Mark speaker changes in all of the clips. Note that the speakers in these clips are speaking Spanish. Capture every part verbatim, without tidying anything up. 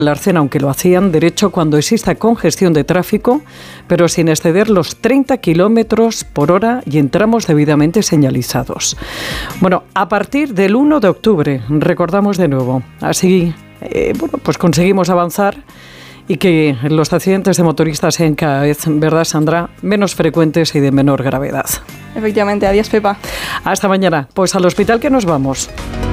Speaker 1: el arcén, aunque lo hacían derecho cuando exista congestión de tráfico, pero sin exceder los treinta kilómetros por hora y en tramos debidamente señalizados. Bueno, a partir del uno de octubre, recordamos de nuevo, así eh, bueno, pues conseguimos avanzar y que los accidentes de motoristas sean cada vez, ¿verdad, Sandra?, menos frecuentes y de menor gravedad.
Speaker 2: Efectivamente, adiós, Pepa.
Speaker 1: Hasta mañana. Pues al hospital que nos vamos.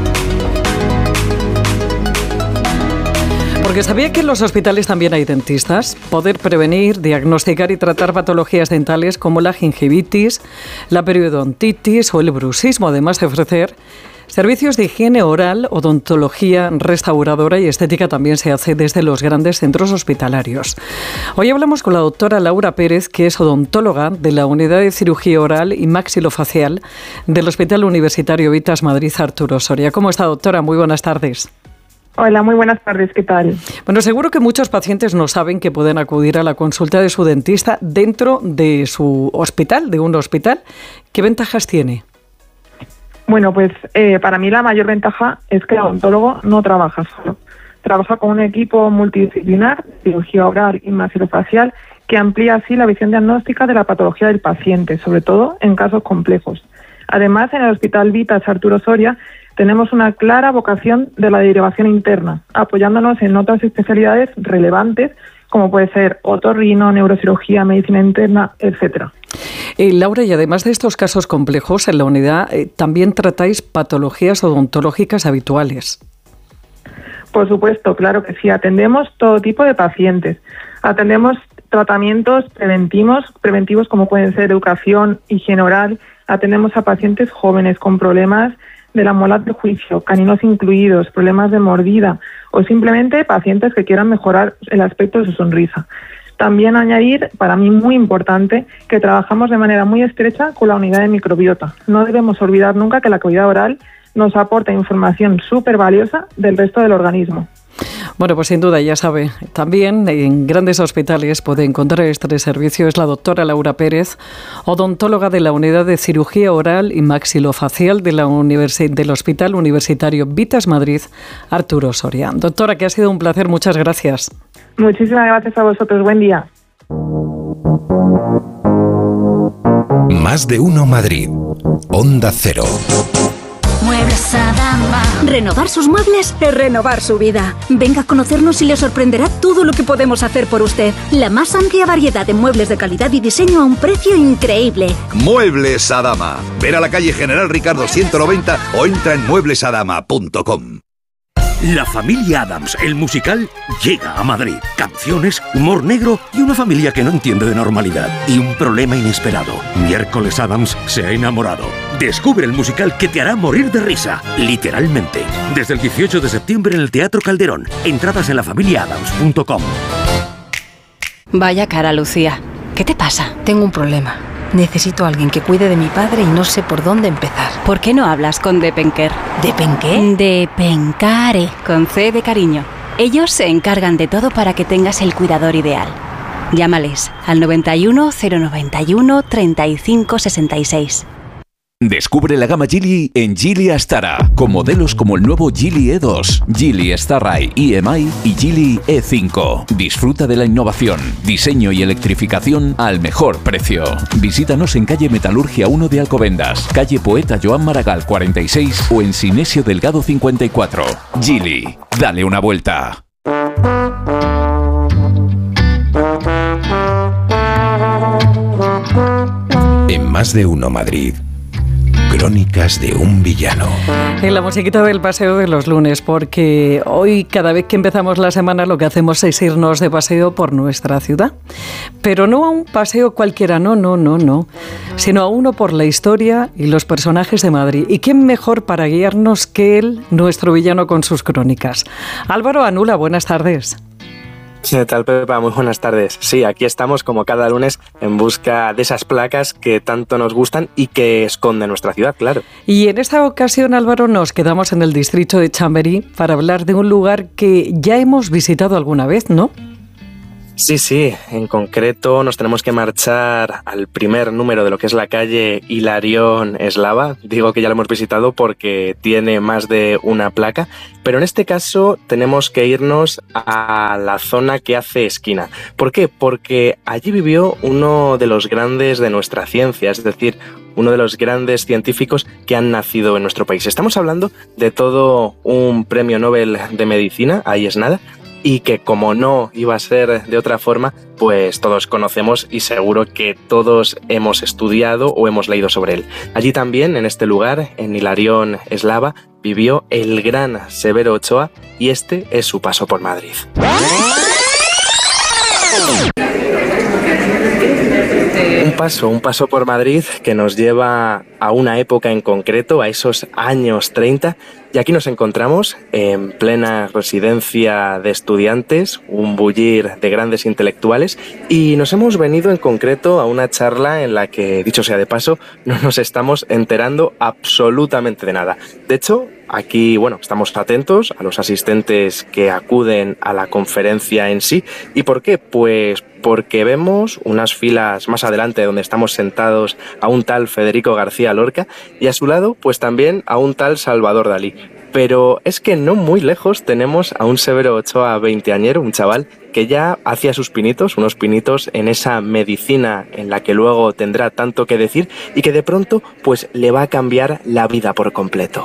Speaker 1: Porque sabía que en los hospitales también hay dentistas. Poder prevenir, diagnosticar y tratar patologías dentales como la gingivitis, la periodontitis o el bruxismo, además de ofrecer servicios de higiene oral, odontología restauradora y estética también se hace desde los grandes centros hospitalarios. Hoy hablamos con la doctora Laura Pérez, que es odontóloga de la Unidad de Cirugía Oral y Maxilofacial del Hospital Universitario Vitas Madrid Arturo Soria. ¿Cómo está, doctora? Muy buenas tardes.
Speaker 3: Hola, muy buenas tardes, ¿qué tal?
Speaker 1: Bueno, seguro que muchos pacientes no saben que pueden acudir a la consulta de su dentista dentro de su hospital, de un hospital. ¿Qué ventajas tiene?
Speaker 3: Bueno, pues eh, para mí la mayor ventaja es que el odontólogo no trabaja solo. Trabaja con un equipo multidisciplinar, cirugía oral y maxilofacial, que amplía así la visión diagnóstica de la patología del paciente, sobre todo en casos complejos. Además, en el Hospital Vitas Arturo Soria tenemos una clara vocación de la derivación interna, apoyándonos en otras especialidades relevantes, como puede ser otorrino, neurocirugía, medicina interna, etcétera.
Speaker 1: Eh, Laura, y además de estos casos complejos, en la unidad eh, también tratáis patologías odontológicas habituales.
Speaker 3: Por supuesto, claro que sí. Atendemos todo tipo de pacientes. Atendemos tratamientos preventivos, preventivos como pueden ser educación, higiene oral. Atendemos a pacientes jóvenes con problemas de la muela de juicio, caninos incluidos, problemas de mordida o simplemente pacientes que quieran mejorar el aspecto de su sonrisa. También añadir, para mí muy importante, que trabajamos de manera muy estrecha con la unidad de microbiota. No debemos olvidar nunca que la cavidad oral nos aporta información súper valiosa del resto del organismo.
Speaker 1: Bueno, pues sin duda, ya sabe, también en grandes hospitales puede encontrar este servicio. Es la doctora Laura Pérez, odontóloga de la Unidad de Cirugía Oral y Maxilofacial de la universi- del Hospital Universitario Vitas Madrid Arturo Soria. Doctora, que ha sido un placer, muchas gracias.
Speaker 3: Muchísimas gracias a vosotros, buen día.
Speaker 4: Más de uno Madrid, Onda Cero.
Speaker 5: Muebles Adama.
Speaker 6: Renovar sus muebles es renovar su vida. Venga a conocernos y le sorprenderá todo lo que podemos hacer por usted. La más amplia variedad de muebles de calidad y diseño a un precio increíble.
Speaker 7: Muebles Adama. Ver a la calle General Ricardo ciento noventa o entra en muebles adama punto com.
Speaker 8: La familia Addams, el musical, llega a Madrid. Canciones, humor negro y una familia que no entiende de normalidad. Y un problema inesperado. Miércoles Addams se ha enamorado. Descubre el musical que te hará morir de risa, literalmente. Desde el dieciocho de septiembre en el Teatro Calderón. Entradas en la familia adams punto com.
Speaker 9: Vaya cara, Lucía. ¿Qué te pasa? Tengo un problema. Necesito a alguien que cuide de mi padre y no sé por dónde empezar.
Speaker 10: ¿Por qué no hablas con Depenker?
Speaker 9: ¿Depenqué?
Speaker 10: Depencare, con C de cariño. Ellos se encargan de todo para que tengas el cuidador ideal. Llámales al noventa y uno, cero noventa y uno, treinta y cinco sesenta y seis.
Speaker 4: Descubre la gama Geely en Geely Astara, con modelos como el nuevo Geely E dos, Geely Starray E M I y Geely E cinco. Disfruta de la innovación, diseño y electrificación al mejor precio. Visítanos en calle Metalurgia uno de Alcobendas, calle Poeta Joan Maragall cuarenta y seis o en Sinesio Delgado cincuenta y cuatro. Geely, dale una vuelta. En Más de uno Madrid. Crónicas de un villano.
Speaker 1: En la musiquita del paseo de los lunes, porque hoy cada vez que empezamos la semana lo que hacemos es irnos de paseo por nuestra ciudad. Pero no a un paseo cualquiera, no, no, no, no, sino a uno por la historia y los personajes de Madrid. ¿Y quién mejor para guiarnos que él, nuestro villano con sus crónicas? Álvaro Anula, buenas tardes.
Speaker 11: ¿Qué tal, Pepa? Muy buenas tardes. Sí, aquí estamos como cada lunes en busca de esas placas que tanto nos gustan y que esconde nuestra ciudad, claro.
Speaker 1: Y en esta ocasión, Álvaro, nos quedamos en el distrito de Chamberí para hablar de un lugar que ya hemos visitado alguna vez, ¿no?
Speaker 11: Sí, sí, en concreto nos tenemos que marchar al primer número de lo que es la calle Hilarión Eslava. Digo que ya lo hemos visitado porque tiene más de una placa, pero en este caso tenemos que irnos a la zona que hace esquina. ¿Por qué? Porque allí vivió uno de los grandes de nuestra ciencia, es decir, uno de los grandes científicos que han nacido en nuestro país. Estamos hablando de todo un premio Nobel de Medicina, ahí es nada, y que como no iba a ser de otra forma, pues todos conocemos y seguro que todos hemos estudiado o hemos leído sobre él. Allí también, en este lugar, en Hilarión Eslava, vivió el gran Severo Ochoa y este es su paso por Madrid. Un paso, un paso por Madrid que nos lleva a una época en concreto, a esos años treinta, y aquí nos encontramos en plena residencia de estudiantes, un bullir de grandes intelectuales, y nos hemos venido en concreto a una charla en la que, dicho sea de paso, no nos estamos enterando absolutamente de nada. De hecho, aquí, bueno, estamos atentos a los asistentes que acuden a la conferencia en sí. ¿Y por qué? Pues porque vemos unas filas más adelante donde estamos sentados a un tal Federico García Lorca y a su lado pues también a un tal Salvador Dalí. Pero es que no muy lejos tenemos a un Severo Ochoa veinteañero, un chaval que ya hacía sus pinitos, unos pinitos en esa medicina en la que luego tendrá tanto que decir y que de pronto pues le va a cambiar la vida por completo.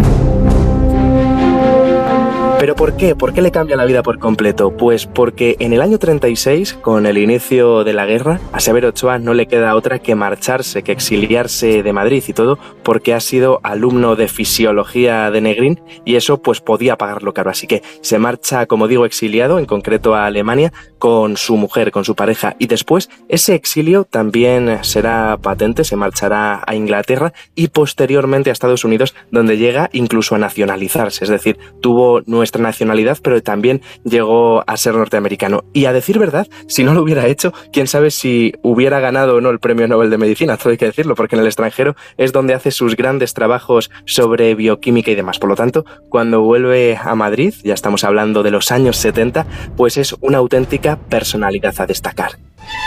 Speaker 11: ¿Pero por qué? ¿Por qué le cambia la vida por completo? Pues porque en el año treinta y seis, con el inicio de la guerra, a Severo Ochoa no le queda otra que marcharse, que exiliarse de Madrid y todo, porque ha sido alumno de fisiología de Negrín y eso pues podía pagarlo caro. Así que se marcha, como digo, exiliado, en concreto a Alemania, con su mujer, con su pareja. Y después ese exilio también será patente, se marchará a Inglaterra y posteriormente a Estados Unidos, donde llega incluso a nacionalizarse. Es decir, tuvo nuestra nacionalidad, pero también llegó a ser norteamericano. Y a decir verdad, si no lo hubiera hecho, quién sabe si hubiera ganado o no el premio Nobel de Medicina, todo hay que decirlo, porque en el extranjero es donde hace sus grandes trabajos sobre bioquímica y demás. Por lo tanto, cuando vuelve a Madrid, ya estamos hablando de los años setenta, pues es una auténtica personalidad a destacar.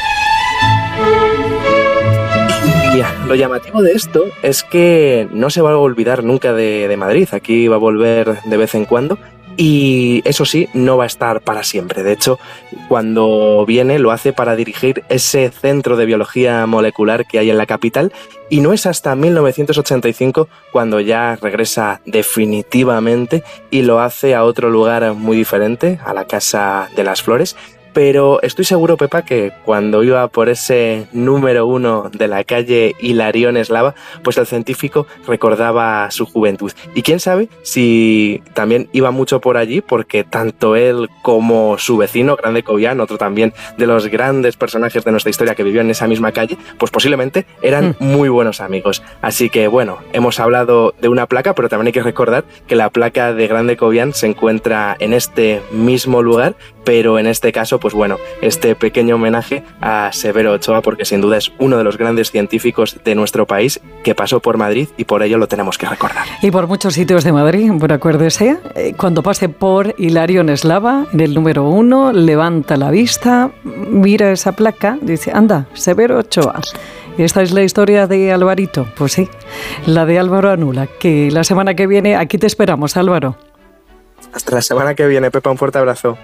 Speaker 11: Lo llamativo de esto es que no se va a olvidar nunca de, de Madrid, aquí va a volver de vez en cuando. Y eso sí, no va a estar para siempre. De hecho, cuando viene lo hace para dirigir ese centro de biología molecular que hay en la capital y no es hasta mil novecientos ochenta y cinco cuando ya regresa definitivamente y lo hace a otro lugar muy diferente, a la Casa de las Flores. Pero estoy seguro, Pepa, que cuando iba por ese número uno de la calle Hilarión Eslava, pues el científico recordaba su juventud. Y quién sabe si también iba mucho por allí, porque tanto él como su vecino, Grande Cobian, otro también de los grandes personajes de nuestra historia que vivió en esa misma calle, pues posiblemente eran muy buenos amigos. Así que bueno, hemos hablado de una placa, pero también hay que recordar que la placa de Grande Cobian se encuentra en este mismo lugar, pero en este caso, pues bueno, este pequeño homenaje a Severo Ochoa, porque sin duda es uno de los grandes científicos de nuestro país que pasó por Madrid y por ello lo tenemos que recordar.
Speaker 1: Y por muchos sitios de Madrid, bueno, acuérdese, cuando pase por Hilarión Eslava, en el número uno, levanta la vista, mira esa placa, dice, anda, Severo Ochoa. ¿Esta es la historia de Alvarito? Pues sí, la de Álvaro Anula, que la semana que viene aquí te esperamos, Álvaro.
Speaker 11: Hasta la semana que viene, Pepa, un fuerte abrazo.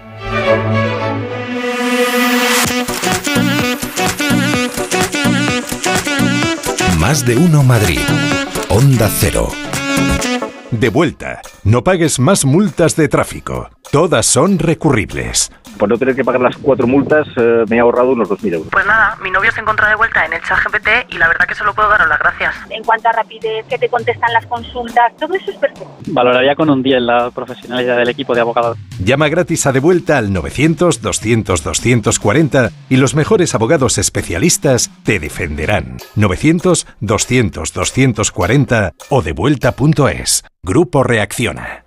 Speaker 12: Más de uno Madrid. Onda Cero. De vuelta. No pagues más multas de tráfico. Todas son recurribles.
Speaker 13: Por no tener que pagar las cuatro multas, eh, me he ahorrado unos dos mil euros.
Speaker 14: Pues nada, mi novio se encuentra de vuelta en el ChatGPT y la verdad que solo puedo daros las gracias.
Speaker 15: En cuanto a rapidez, que te contestan las consultas, todo eso es perfecto.
Speaker 16: Valoraría con un diez la profesionalidad del equipo de abogados.
Speaker 12: Llama gratis a De Vuelta al novecientos, doscientos, doscientos cuarenta y los mejores abogados especialistas te defenderán. novecientos, doscientos, doscientos cuarenta o devuelta punto es. Grupo Reacciona.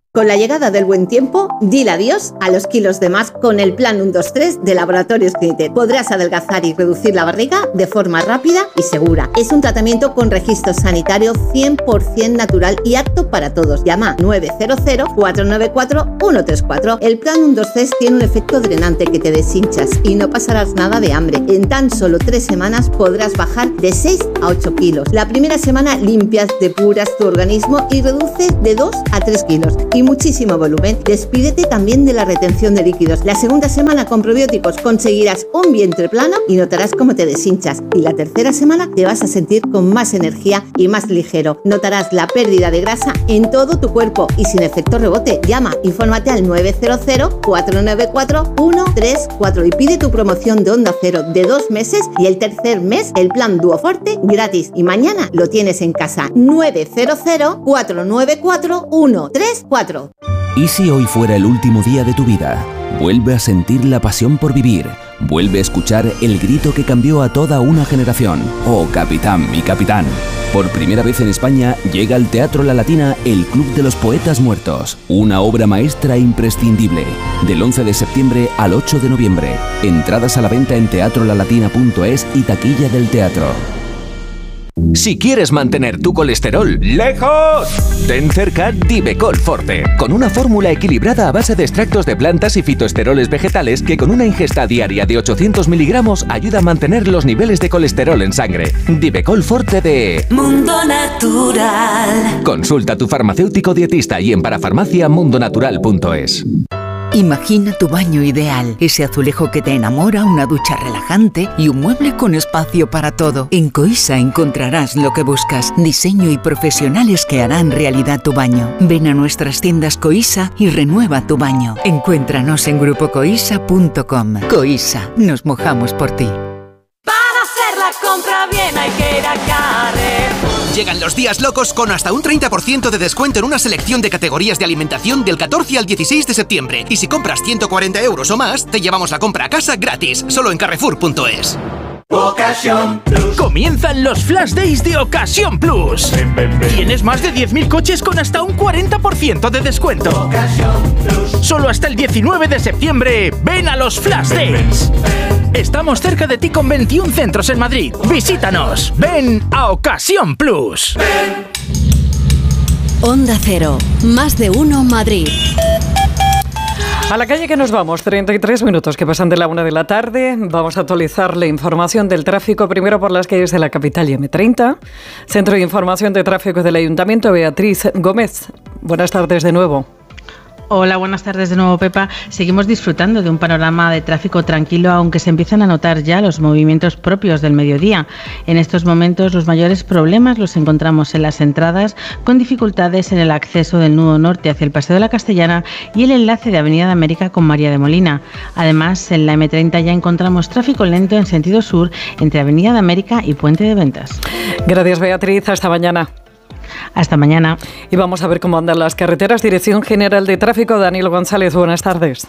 Speaker 17: Con la llegada del buen tiempo, dile adiós a los kilos de más con el plan uno dos tres de Laboratorios Clinitet. Podrás adelgazar y reducir la barriga de forma rápida y segura. Es un tratamiento con registro sanitario cien por ciento natural y apto para todos. Llama nueve cero cero, cuatro nueve cuatro, uno tres cuatro. El plan uno dos tres tiene un efecto drenante que te deshinchas y no pasarás nada de hambre. En tan solo tres semanas podrás bajar de seis a ocho kilos. La primera semana limpias, depuras tu organismo y reduces de dos a tres kilos. Y muchísimo volumen. Despídete también de la retención de líquidos. La segunda semana con probióticos conseguirás un vientre plano y notarás cómo te deshinchas. Y la tercera semana te vas a sentir con más energía y más ligero. Notarás la pérdida de grasa en todo tu cuerpo y sin efecto rebote. Llama, infórmate al nueve cero cero, cuatro nueve cuatro, uno tres cuatro y pide tu promoción de Onda Cero de dos meses y el tercer mes el plan Duoforte gratis. Y mañana lo tienes en casa. nueve cero cero, cuatro nueve cuatro, uno tres cuatro.
Speaker 18: ¿Y si hoy fuera el último día de tu vida? Vuelve a sentir la pasión por vivir. Vuelve a escuchar el grito que cambió a toda una generación. Oh, capitán, mi capitán. Por primera vez en España llega al Teatro La Latina el Club de los Poetas Muertos. Una obra maestra imprescindible. Del once de septiembre al ocho de noviembre. Entradas a la venta en teatro la latina punto es y taquilla del teatro.
Speaker 19: Si quieres mantener tu colesterol lejos, ten cerca Divecol Forte, con una fórmula equilibrada a base de extractos de plantas y fitoesteroles vegetales que con una ingesta diaria de ochocientos miligramos ayuda a mantener los niveles de colesterol en sangre. Divecol Forte de
Speaker 5: Mundo Natural.
Speaker 19: Consulta a tu farmacéutico dietista y en parafarmacia mundo natural punto es.
Speaker 20: Imagina tu baño ideal, ese azulejo que te enamora, una ducha relajante y un mueble con espacio para todo. En Coisa encontrarás lo que buscas, diseño y profesionales que harán realidad tu baño. Ven a nuestras tiendas Coisa y renueva tu baño. Encuéntranos en grupo coisa punto com. Coisa, nos mojamos por ti.
Speaker 5: Para hacer la compra bien hay que ir a Carrefour.
Speaker 21: Llegan los días locos con hasta un treinta por ciento de descuento en una selección de categorías de alimentación del catorce al dieciséis de septiembre. Y si compras ciento cuarenta euros o más, te llevamos la compra a casa gratis, solo en carrefour punto es.
Speaker 22: Ocasión Plus. Comienzan los Flash Days de Ocasión Plus. Ven, ven, ven. Tienes más de diez mil coches con hasta un cuarenta por ciento de descuento. Ocasión Plus. Solo hasta el diecinueve de septiembre. Ven a los Flash ven, Days. Ven, ven. Estamos cerca de ti con veintiún centros en Madrid. Visítanos. Ven a Ocasión Plus. Ven.
Speaker 23: Onda Cero. Más de uno Madrid.
Speaker 1: A la calle que nos vamos, treinta y tres minutos que pasan de la una de la tarde. Vamos a actualizar la información del tráfico, primero por las calles de la capital y eme treinta. Centro de Información de Tráfico del Ayuntamiento, Beatriz Gómez. Buenas tardes de nuevo.
Speaker 24: Hola, buenas tardes de nuevo, Pepa. Seguimos disfrutando de un panorama de tráfico tranquilo, aunque se empiezan a notar ya los movimientos propios del mediodía. En estos momentos los mayores problemas los encontramos en las entradas, con dificultades en el acceso del nudo norte hacia el Paseo de la Castellana y el enlace de Avenida de América con María de Molina. Además, en la eme treinta ya encontramos tráfico lento en sentido sur entre Avenida de América y Puente de Ventas.
Speaker 1: Gracias, Beatriz. Hasta mañana.
Speaker 24: Hasta mañana.
Speaker 1: Y vamos a ver cómo andan las carreteras. Dirección General de Tráfico, Daniel González, buenas tardes.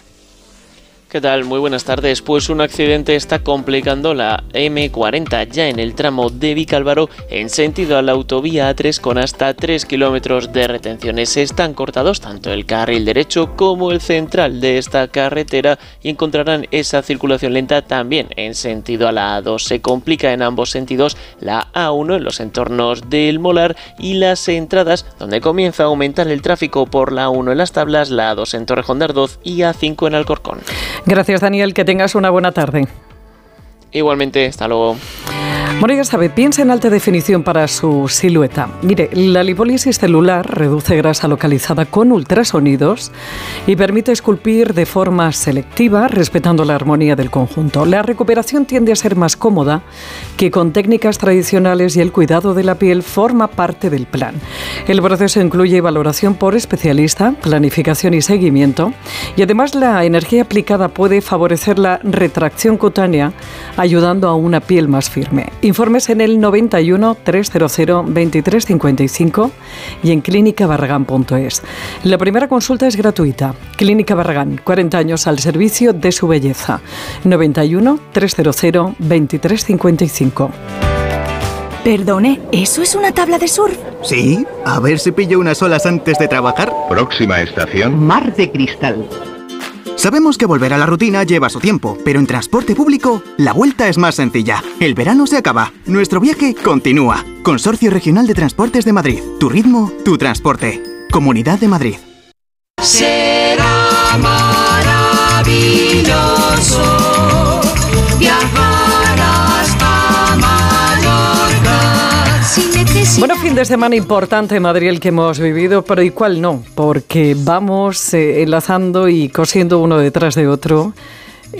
Speaker 25: ¿Qué tal? Muy buenas tardes. Pues un accidente está complicando la eme cuarenta ya en el tramo de Vicálvaro en sentido a la autovía a tres con hasta tres kilómetros de retenciones. Están cortados tanto el carril derecho como el central de esta carretera y encontrarán esa circulación lenta también en sentido a la a dos. Se complica en ambos sentidos la a uno en los entornos del Molar y las entradas donde comienza a aumentar el tráfico por la a uno en Las Tablas, la a dos en Torrejón de Ardoz y a cinco en Alcorcón.
Speaker 1: Gracias, Daniel, que tengas una buena tarde.
Speaker 25: Igualmente, hasta luego.
Speaker 1: Bueno, ya sabe, piensa en alta definición para su silueta. Mire, la lipólisis celular reduce grasa localizada con ultrasonidos y permite esculpir de forma selectiva, respetando la armonía del conjunto. La recuperación tiende a ser más cómoda que con técnicas tradicionales y el cuidado de la piel forma parte del plan. El proceso incluye valoración por especialista, planificación y seguimiento, y además la energía aplicada puede favorecer la retracción cutánea, ayudando a una piel más firme. Informes en el noventa y uno, trescientos, veintitrés cincuenta y cinco y en clínica barragán punto es. La primera consulta es gratuita. Clínica Barragán, cuarenta años al servicio de su belleza. noventa y uno, trescientos, veintitrés cincuenta y cinco.
Speaker 2: Perdone, ¿eso es una tabla de surf?
Speaker 3: Sí, a ver si pillo unas olas antes de trabajar.
Speaker 6: Próxima estación.
Speaker 3: Mar de Cristal. Sabemos que volver a la rutina lleva su tiempo, pero en transporte público la vuelta es más sencilla. El verano se acaba, nuestro viaje continúa. Consorcio Regional de Transportes de Madrid. Tu ritmo, tu transporte. Comunidad de Madrid.
Speaker 5: Será maravilloso viajar hasta Mallorca. Si necesitas...
Speaker 1: Bueno, fin de semana importante en Madrid el que hemos vivido, pero ¿y cuál no? Porque vamos eh, enlazando y cosiendo uno detrás de otro